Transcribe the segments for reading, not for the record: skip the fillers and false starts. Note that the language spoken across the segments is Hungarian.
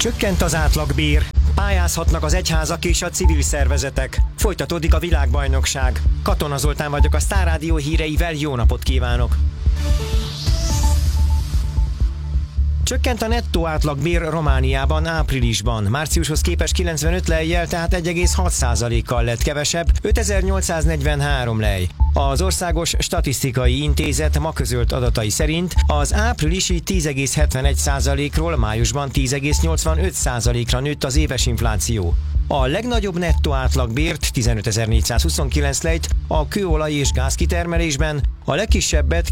Csökkent az átlagbér, pályázhatnak az egyházak és a civil szervezetek. Folytatódik a világbajnokság. Katona Zoltán vagyok, a Sztár Rádió híreivel, jó napot kívánok! Csökkent a nettó átlagbér Romániában áprilisban. Márciushoz képest 95 lejjel, tehát 1,6%-kal lett kevesebb, 5843 lej. Az Országos Statisztikai Intézet ma közölt adatai szerint az áprilisi 10,71%-ról májusban 10,85%-ra nőtt az éves infláció. A legnagyobb nettó átlagbért, 15.429 lejt a kőolaj és gázkitermelésben, a legkisebbet,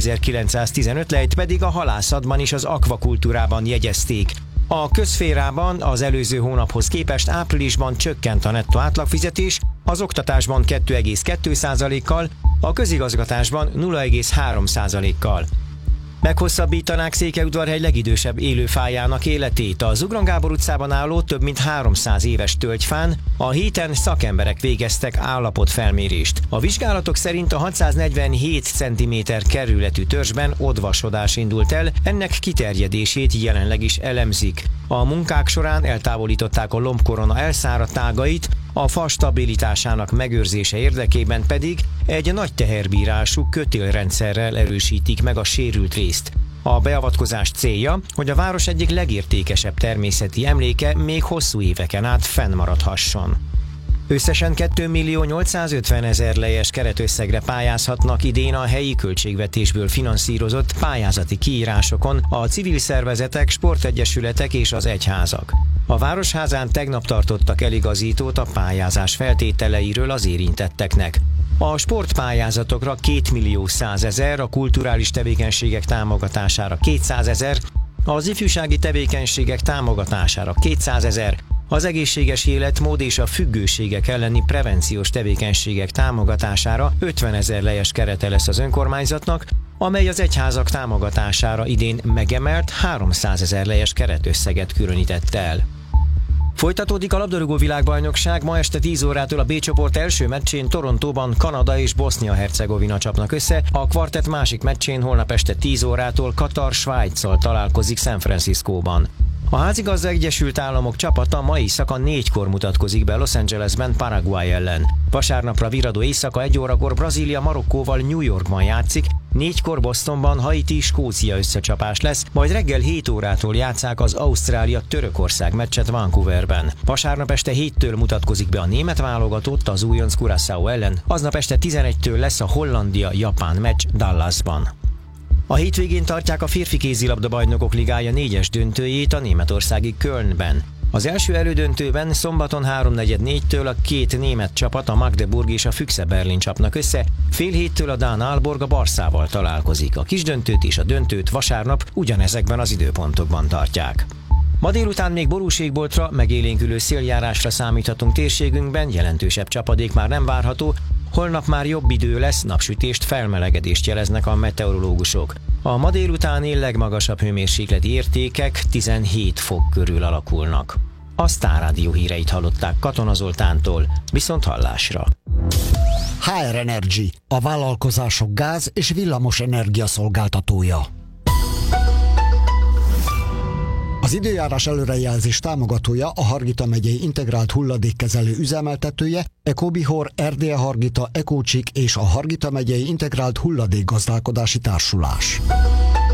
2.915 lejt pedig a halászatban és az akvakultúrában jegyezték. A közszférában az előző hónaphoz képest áprilisban csökkent a nettó átlagfizetés, az oktatásban 2,2%-kal, a közigazgatásban 0,3%-kal. Meghosszabbítanák Székelyudvarhegy legidősebb élőfájának életét. A Zugron Gábor utcában álló több mint 300 éves tölgyfán a héten szakemberek végeztek állapotfelmérést. A vizsgálatok szerint a 647 cm kerületű törzsben odvasodás indult el, ennek kiterjedését jelenleg is elemzik. A munkák során eltávolították a lombkorona elszáradt tágait, a fa stabilitásának megőrzése érdekében pedig egy nagy teherbírású kötélrendszerrel erősítik meg a sérült részt. A beavatkozás célja, hogy a város egyik legértékesebb természeti emléke még hosszú éveken át fennmaradhasson. Összesen 2.850.000 lejes keretösszegre pályázhatnak idén a helyi költségvetésből finanszírozott pályázati kiírásokon a civil szervezetek, sportegyesületek és az egyházak. A Városházán tegnap tartottak eligazítót a pályázás feltételeiről az érintetteknek. A sportpályázatokra 2.100.000, a kulturális tevékenységek támogatására 200.000, az ifjúsági tevékenységek támogatására 200.000, az egészséges életmód és a függőségek elleni prevenciós tevékenységek támogatására 50.000 lejes kerete lesz az önkormányzatnak, amely az egyházak támogatására idén megemelt 300.000 lejes keretösszeget különített el. Folytatódik a labdarúgó világbajnokság, ma este 10 órától a B csoport első meccsén Torontóban Kanada és Bosznia-Hercegovina csapnak össze, a kvartett másik meccsén holnap este 10 órától Katar Svájccal találkozik San Franciscóban. A házigazda Egyesült Államok csapata ma éjszaka 4-kor mutatkozik be Los Angelesben Paraguay ellen. Vasárnapra viradó éjszaka 1 órakor Brazília Marokkóval New Yorkban játszik, 4-kor Bostonban Haiti-Skócia összecsapás lesz, majd reggel 7 órától játsszák az Ausztrália-Törökország meccset Vancouverben. Vasárnap este 7-től mutatkozik be a német válogatott az újonc Curaçao ellen, aznap este 11-től lesz a Hollandia-Japán meccs Dallasban. A hétvégén tartják a férfi kézilabda bajnokok ligája 4-es döntőjét a németországi Kölnben. Az első elődöntőben szombaton 3:44-től a két német csapat, a Magdeburg és a Füchse Berlin csapnak össze, fél héttől a dán Aalborg a Barszával találkozik. A kisdöntőt és a döntőt vasárnap ugyanezekben az időpontokban tartják. Ma délután még borúségboltra, megélénkülő széljárásra számíthatunk térségünkben, jelentősebb csapadék már nem várható, holnap már jobb idő lesz, napsütést, felmelegedést jeleznek a meteorológusok. A ma délutáni legmagasabb hőmérsékleti értékek 17 fok körül alakulnak. A Sztár Rádió híreit hallották Katona Zoltántól, viszont hallásra. HR Energy, a vállalkozások gáz- és villamos energia szolgáltatója. Az időjárás előrejelzés támogatója a Hargita megyei integrált hulladékkezelő üzemeltetője, Ecobihor, Erdélye Hargita, Ecócsik és a Hargita megyei integrált hulladékgazdálkodási társulás.